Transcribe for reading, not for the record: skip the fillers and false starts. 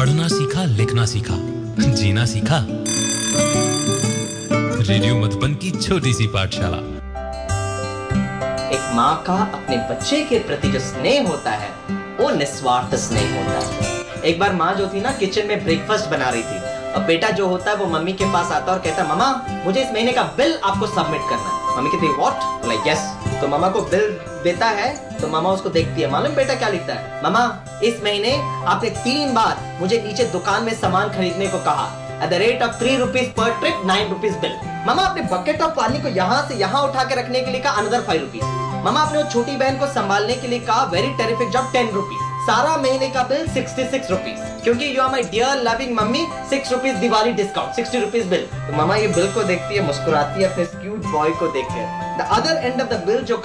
पढ़ना सीखा, लिखना सीखा, जीना सीखा। रेडियो मधुबन की छोटी सी पाठशाला। एक माँ का अपने बच्चे के प्रति जो स्नेह होता है वो निस्वार्थ स्नेह होता है। एक बार माँ जो थी ना किचन में ब्रेकफास्ट बना रही थी और बेटा जो होता है वो मम्मी के पास आता है और कहता है मम्मा मुझे इस महीने का बिल आपको सबमिट करना है। मम्मी कहती है व्हाट? Like yes. तो मम्मा को बिल देता है तो मम्मा उसको देखती है, मालूम बेटा क्या लिखता है? मम्मा इस महीने आपने 3 बार मुझे नीचे दुकान में सामान खरीदने को कहा at the rate of 3 rupees per trip, 9 rupees bill। मम्मा आपने बकेट ऑफ पानी को यहाँ से यहाँ उठा के रखने के लिए कहा another 5 rupees। मम्मा आपने वो छोटी बहन को संभालने के लिए कहा वेरी टेरिफिक जॉब 10 रुपीज। सारा महीने का बिल 66 रुपीज, क्योंकि you are my dear loving mummy 6 rupees Diwali discount 60 rupees bill. तो मम्मा ये बिल को देखती है, मुस्कुराती है अपने क्यूट बॉय को देखकर। The other end of the bill जो